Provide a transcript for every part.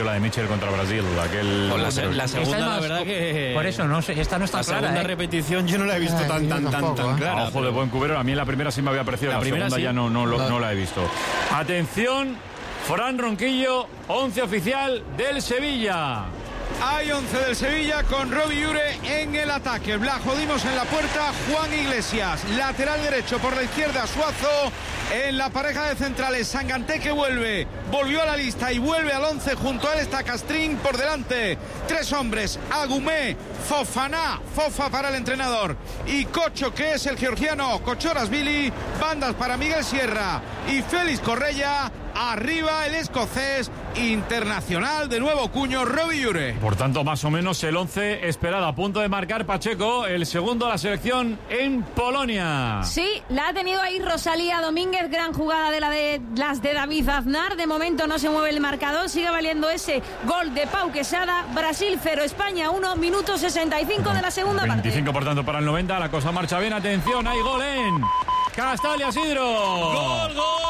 la de Mitchell contra Brasil. La segunda, la verdad que... Por eso, no sé, esta no está clara. La segunda repetición yo no la he visto tan clara. Ojo de buen cubero, a mí la primera sí me había parecido, la segunda sí. Ya no la he visto. Atención, Fran Ronquillo, 11 oficial del Sevilla. Hay 11 del Sevilla con Robbie Ure en el ataque. Blajo Dimos en la puerta, Juan Iglesias. Lateral derecho por la izquierda, Suazo. En la pareja de centrales, Sanganté que volvió a la lista y vuelve al 11. Junto a él está Castrín, por delante 3 hombres, Agumé, Fofana, Fofa para el entrenador, y Cocho, que es el georgiano, Kochorasvili. Bandas para Miguel Sierra y Félix Correia. Arriba el escocés internacional de nuevo cuño, Robbie Ure. Por tanto, más o menos el 11 esperado. A punto de marcar Pacheco, el segundo a la selección en Polonia. Sí, la ha tenido ahí Rosalía Domínguez. Gran jugada de las de David Aznar. De momento no se mueve el marcador. Sigue valiendo ese gol de Pau Quesada. Brasil 0, España 1, minuto 65 de la segunda 25 parte. por tanto para el 90. La cosa marcha bien. Atención, hay gol en Castalia Sidro. Gol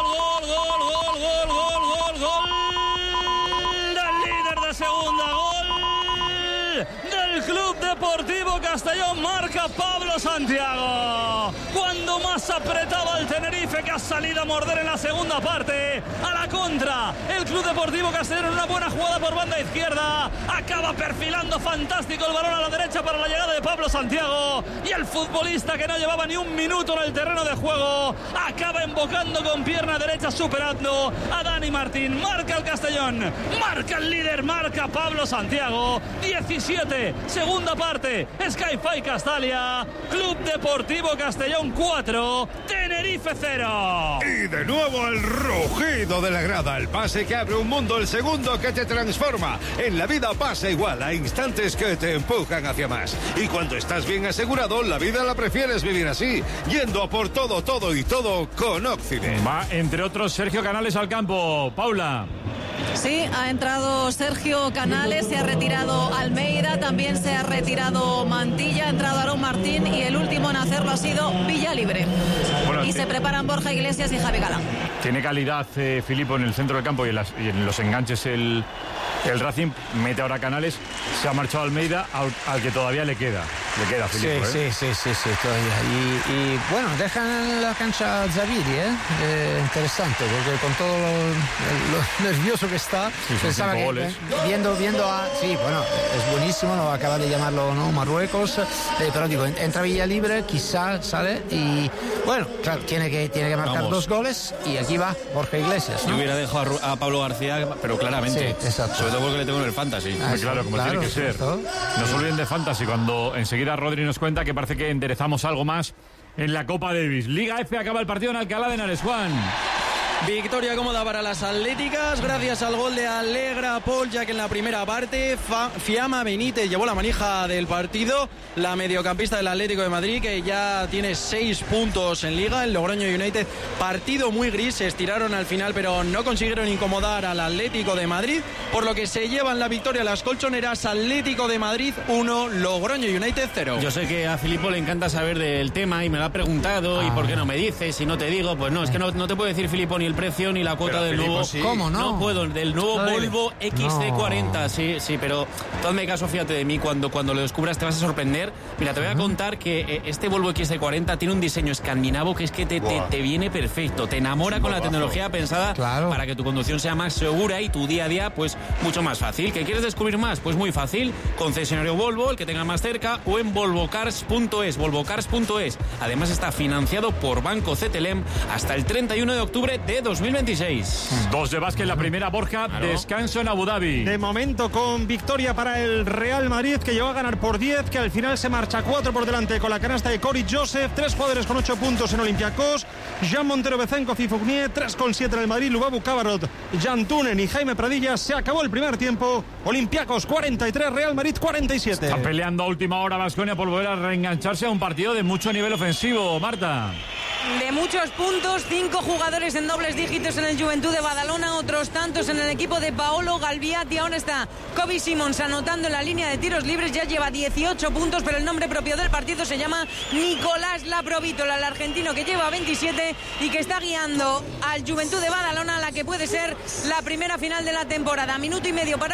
del líder de segunda, gol del Club Deportivo Castellón. Marca Pablo Santiago cuando más apretaba el Tenerife, que ha salido a morder en la segunda parte. A la contra, el Club Deportivo Castellón, en una buena jugada por banda izquierda, acaba perfilando fantástico el balón a la derecha para la llegada de Pablo Santiago, y el futbolista, que no llevaba ni un minuto en el terreno de juego, acaba embocando con pierna derecha, superando a Dani Martín. Marca el Castellón, marca el líder, marca Pablo Santiago. 17, segunda parte, Sky-Fi Castalia, Club Deportivo Castellón 4, Tenerife 0. Y de nuevo el rugido de la grada, el pase que abre un mundo, el segundo que te transforma. En la vida pasa igual, a instantes que te empujan hacia más. Y cuando estás bien asegurado, la vida la prefieres vivir así, yendo a por todo con Occident. Va, entre otros, Sergio Canales al campo. Paula. Sí, ha entrado Sergio Canales, se ha retirado Almeida, también se ha retirado Mantilla, ha entrado Aarón Martín, y el último en hacerlo ha sido Villalibre. Bueno, y se preparan Borja Iglesias y Javi Galán. Tiene calidad Filipo en el centro del campo y en los enganches el Racing. Mete ahora Canales, se ha marchado Almeida, al que todavía le queda Filipo. Sí, todavía. Y bueno, dejan la cancha Zaviri, interesante, porque con todo lo nervioso que está, pensaba que viendo a... Sí, bueno, es buenísimo, no acaba de llamarlo, ¿no?, Marruecos, pero digo, entra Villalibre, quizá sale, y bueno, claro, tiene que marcar 2 goles, y aquí va Borja Iglesias, ¿no? Yo hubiera dejado a Pablo García, pero claramente, sí, exacto, sobre todo porque le tengo en el Fantasy. Claro, como tiene que ser. No se olviden de Fantasy, cuando enseguida Rodri nos cuenta que parece que enderezamos algo más en la Copa Davis. Liga F, acaba el partido en Alcalá de Henares. Juan. Victoria cómoda para las atléticas gracias al gol de Alegra Paul, ya que en la primera parte Fiamma Benítez llevó la manija del partido. La mediocampista del Atlético de Madrid, que ya tiene 6 puntos en Liga. El Logroño United, partido muy gris, se estiraron al final pero no consiguieron incomodar al Atlético de Madrid, por lo que se llevan la victoria las colchoneras. Atlético de Madrid 1, Logroño United 0. Yo sé que a Filipo le encanta saber del tema y me lo ha preguntado, y por qué no me dices, si no te digo, pues no, es que no te puedo decir, Filipo, ni el precio ni la cuota del nuevo. Sí. ¿Cómo no? No puedo, del nuevo Volvo XC40. Sí, pero hazme caso, fíjate de mí, cuando lo descubras te vas a sorprender. Mira, te voy a contar que este Volvo XC40 tiene un diseño escandinavo que es que te viene perfecto, te enamora con la tecnología pensada para que tu conducción sea más segura y tu día a día pues mucho más fácil. ¿Qué quieres descubrir más? Pues muy fácil, concesionario Volvo, el que tenga más cerca, o en volvocars.es. Además está financiado por Banco CTLM hasta el 31 de octubre de 2026. 2 de básquet, la primera, Borja, descanso en Abu Dhabi. De momento con victoria para el Real Madrid, que llegó a ganar por 10, que al final se marcha 4 por delante con la canasta de Cory Joseph. 3 jugadores con 8 puntos en Olympiacos: Jean Montero, Bezenkov y Fournier. 3,7 en el Madrid, Lubabu, Cabarot, Jan Tunen y Jaime Pradilla. Se acabó el primer tiempo. Olympiacos 43, Real Madrid 47. Está peleando a última hora Baskonia por volver a reengancharse a un partido de mucho nivel ofensivo. Marta. De muchos puntos, 5 jugadores en dobles dígitos en el Juventud de Badalona, otros tantos en el equipo de Paolo Galviati. Ahora está Kobe Simons anotando en la línea de tiros libres, ya lleva 18 puntos, pero el nombre propio del partido se llama Nicolás Laprovítola, el argentino, que lleva 27 y que está guiando al Juventud de Badalona a la que puede ser la primera final de la temporada. Minuto y medio para